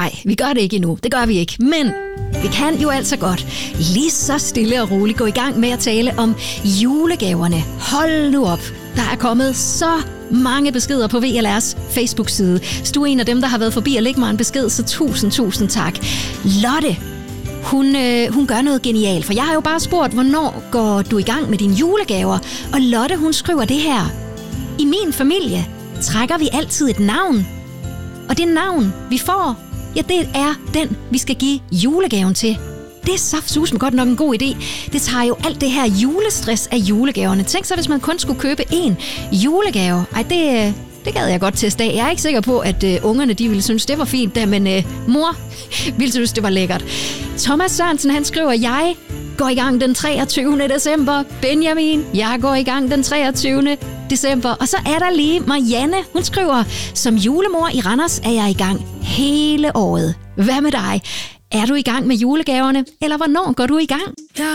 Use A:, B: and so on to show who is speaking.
A: Nej, vi gør det ikke endnu. Det gør vi ikke. Men vi kan jo altså godt lige så stille og roligt gå i gang med at tale om julegaverne. Hold nu op. Der er kommet så mange beskeder på VLR's Facebook-side. Så du er en af dem, der har været forbi og lægge mig en besked, så tusind tak. Lotte, hun gør noget genialt, for jeg har jo bare spurgt, hvornår går du i gang med dine julegaver? Og Lotte, hun skriver det her. I min familie trækker vi altid et navn. Og det navn, vi får, ja, det er den, vi skal give julegaven til. Det er saftsusme godt nok en god idé. Det tager jo alt det her julestress af julegaverne. Tænk så, hvis man kun skulle købe én julegave. Ej, det gad jeg godt teste af. Jeg er ikke sikker på, at ungerne de ville synes, det var fint der, men mor ville synes, det var lækkert. Thomas Sørensen, han skriver, jeg går i gang den 23. december. Benjamin, jeg går i gang den 23. december. Og så er der lige Marianne, hun skriver, som julemor i Randers er jeg i gang hele året. Hvad med dig? Er du i gang med julegaverne, eller hvornår går du i gang?